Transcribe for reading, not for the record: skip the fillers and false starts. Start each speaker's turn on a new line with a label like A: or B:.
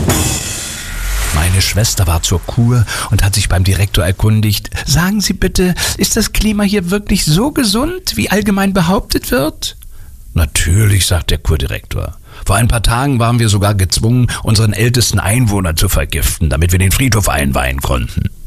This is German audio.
A: Meine Schwester war zur Kur und hat sich beim Direktor erkundigt. Sagen Sie bitte, ist das Klima hier wirklich so gesund, wie allgemein behauptet wird? Natürlich, sagt der Kurdirektor. Vor ein paar Tagen waren wir sogar gezwungen, unseren ältesten Einwohner zu vergiften, damit wir den Friedhof einweihen konnten.